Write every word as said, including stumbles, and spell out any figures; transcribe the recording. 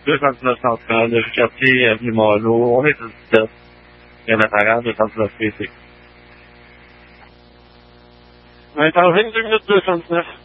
deux cent dix-neuf central, le quartier avenue Marleau, on est au dix-sept. Il y en a quarante, deux cent dix-neuf P C. On est en vingt-deux minutes deux cent dix-neuf.